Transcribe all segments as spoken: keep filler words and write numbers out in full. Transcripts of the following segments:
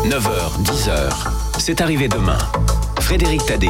neuf heures, dix heures, c'est arrivé demain. Frédéric Tadei.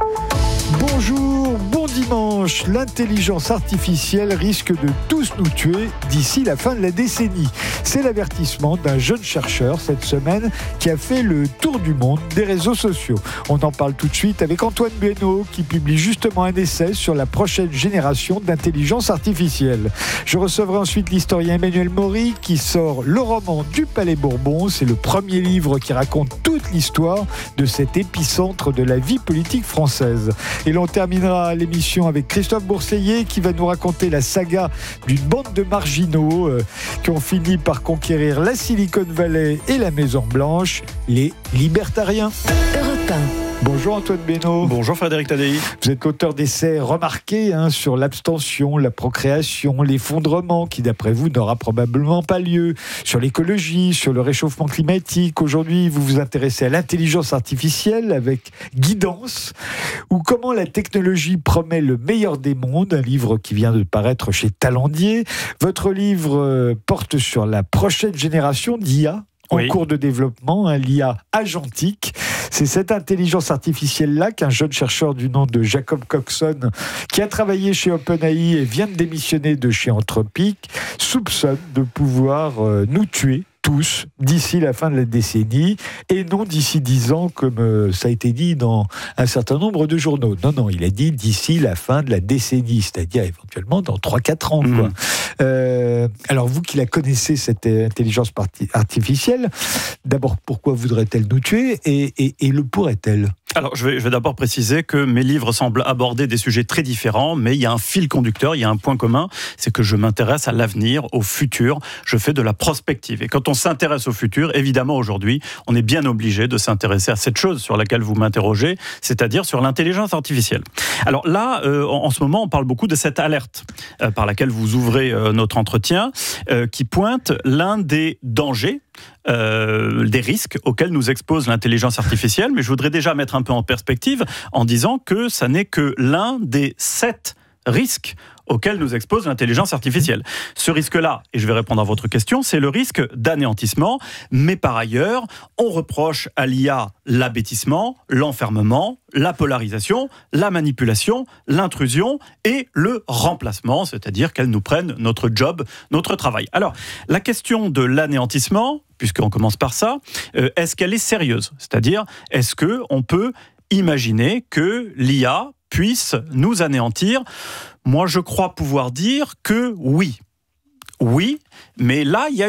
Bonjour, bon dimanche. L'intelligence artificielle risque de tous nous tuer d'ici la fin de la décennie. C'est l'avertissement d'un jeune chercheur cette semaine qui a fait le tour du monde des réseaux sociaux. On en parle tout de suite avec Antoine Bueno qui publie justement un essai sur la prochaine génération d'intelligence artificielle. Je recevrai ensuite l'historien Emmanuel Maury qui sort le roman du Palais Bourbon. C'est le premier livre qui raconte toute l'histoire de cet épicentre de la vie politique française. Et l'on terminera l'émission avec Christophe Bourseiller qui va nous raconter la saga d'une bande de marginaux euh, qui ont fini par conquérir la Silicon Valley et la Maison Blanche, les libertariens. Europe un. Bonjour Antoine Bueno. Bonjour Frédéric Tadei. Vous êtes l'auteur d'essais remarqués hein, sur l'abstention, la procréation, l'effondrement qui d'après vous n'aura probablement pas lieu, sur l'écologie, sur le réchauffement climatique. Aujourd'hui, vous vous intéressez à l'intelligence artificielle avec Guidance, ou comment la technologie promet le meilleur des mondes, un livre qui vient de paraître chez Talendier. Votre livre euh, porte sur la prochaine génération d'I A en oui. cours de développement, hein, l'I A agentique. C'est cette intelligence artificielle-là qu'un jeune chercheur du nom de Jacob Coxon, qui a travaillé chez OpenAI et vient de démissionner de chez Anthropic, soupçonne de pouvoir euh, nous tuer tous d'ici la fin de la décennie et non d'ici dix ans comme euh, ça a été dit dans un certain nombre de journaux. Non, non, il a dit d'ici la fin de la décennie, c'est-à-dire éventuellement dans trois à quatre ans. Quoi. Mmh. Euh, alors vous qui la connaissez, cette intelligence artificielle, d'abord pourquoi voudrait-elle nous tuer et, et, et le pourrait-elle ? Alors, je vais, je vais d'abord préciser que mes livres semblent aborder des sujets très différents, mais il y a un fil conducteur, il y a un point commun, c'est que je m'intéresse à l'avenir, au futur, je fais de la prospective. Et quand on s'intéresse au futur, évidemment aujourd'hui, on est bien obligé de s'intéresser à cette chose sur laquelle vous m'interrogez, c'est-à-dire sur l'intelligence artificielle. Alors là, euh, en, en ce moment, on parle beaucoup de cette alerte euh, par laquelle vous ouvrez euh, notre entretien, euh, qui pointe l'un des dangers, Euh, des risques auxquels nous expose l'intelligence artificielle, mais je voudrais déjà mettre un peu en perspective en disant que ça n'est que l'un des sept risques auxquels nous expose l'intelligence artificielle. Ce risque-là, et je vais répondre à votre question, c'est le risque d'anéantissement, mais par ailleurs, on reproche à l'I A l'abêtissement, l'enfermement, la polarisation, la manipulation, l'intrusion et le remplacement, c'est-à-dire qu'elle nous prenne notre job, notre travail. Alors, la question de l'anéantissement, puisqu'on commence par ça, euh, est-ce qu'elle est sérieuse ? C'est-à-dire, est-ce qu'on peut imaginer que l'I A puisse nous anéantir ? Moi, je crois pouvoir dire que oui. Oui, mais là, il y a